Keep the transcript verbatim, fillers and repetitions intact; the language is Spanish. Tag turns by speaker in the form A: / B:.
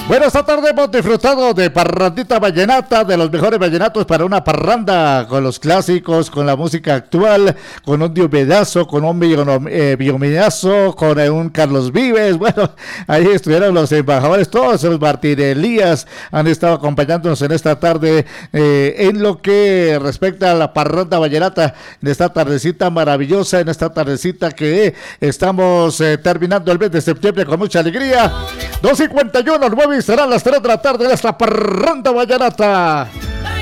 A: Bueno, esta tarde hemos disfrutado de parrandita vallenata, de los mejores vallenatos para una parranda, con los clásicos, con la música actual, con un Diomedazo, con un eh, Biomedazo, con eh, un Carlos Vives. Bueno, ahí estuvieron los embajadores, todos los Martín Elías han estado acompañándonos en esta tarde eh, en lo que respecta a la parranda vallenata, en esta tardecita maravillosa, en esta tardecita que estamos eh, terminando el mes de septiembre con mucha alegría. dos cincuenta y uno, nueve y serán las tres de la tarde en esta parranda vallenata.